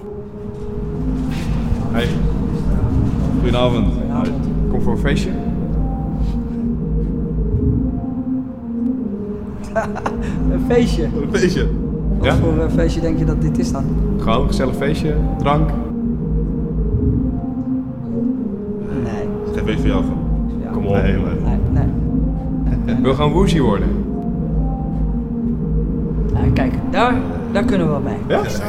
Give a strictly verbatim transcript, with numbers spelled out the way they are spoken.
Hey. Goedenavond. Goedenavond. Kom voor een feestje? Een feestje? Een feestje. Wat Ja? voor een feestje denk je dat dit is dan? Gewoon een gezellig feestje, drank. Nee. Geen feest voor jou gewoon. Ja. Kom op. Nee, maar... Nee, nee. Wil gaan woozy worden? Ja, kijk, daar, daar kunnen we wel bij. Ja? Ja,